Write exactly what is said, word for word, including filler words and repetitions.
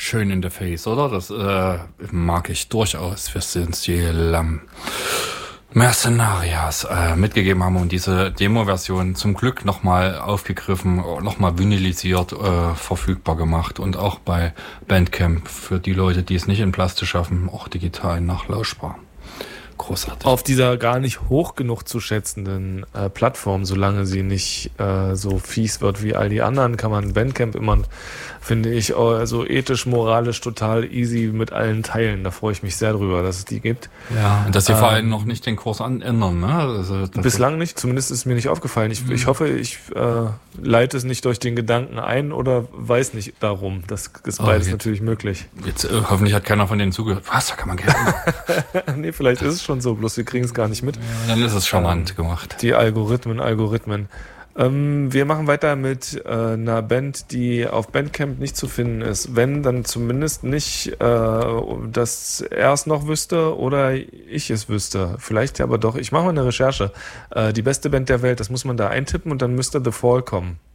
schön in the face, oder? Das äh, mag ich durchaus. Wir sind die ähm, Mercenarias äh, mitgegeben haben und diese Demo-Version zum Glück nochmal aufgegriffen, nochmal vinylisiert, äh, verfügbar gemacht und auch bei Bandcamp für die Leute, die es nicht in Plastisch schaffen, auch digital nachlauschbar. Großartig. Auf dieser gar nicht hoch genug zu schätzenden äh, Plattform, solange sie nicht äh, so fies wird wie all die anderen, kann man Bandcamp immer, finde ich, also ethisch, moralisch total easy mit allen teilen. Da freue ich mich sehr drüber, dass es die gibt. Ja, und dass sie ähm, vor allem noch nicht den Kurs an ändern. Ne? Also, bislang nicht, zumindest ist mir nicht aufgefallen. Ich, mhm. ich hoffe, ich äh, leite es nicht durch den Gedanken ein oder weiß nicht darum. Das ist beides oh, jetzt, natürlich möglich. Jetzt äh, hoffentlich hat keiner von denen zugehört. Was, da kann man gerne. Nee, vielleicht ist es schon so, bloß wir kriegen es gar nicht mit. Ja, dann ist es charmant ähm, gemacht. Die Algorithmen, Algorithmen. Ähm, wir machen weiter mit äh, einer Band, die auf Bandcamp nicht zu finden ist. Wenn, dann zumindest nicht, äh, dass er es noch wüsste oder ich es wüsste. Vielleicht aber doch. Ich mache mal eine Recherche. Äh, die beste Band der Welt, das muss man da eintippen und dann müsste The Fall kommen.